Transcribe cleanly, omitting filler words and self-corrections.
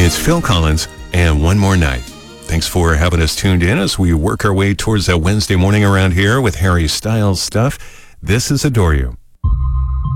It's Phil Collins and One More Night. Thanks for having us tuned in as we work our way towards that Wednesday morning around here with Harry Styles stuff. This is Adore You.